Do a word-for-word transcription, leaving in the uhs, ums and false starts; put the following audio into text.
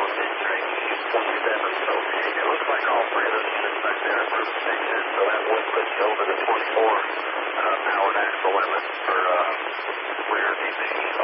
on pit train twenty-seven. So it looks like all three of us are back there in group station. So that would put you over the twenty-four uh, powered axle limit for uh, rear D C. So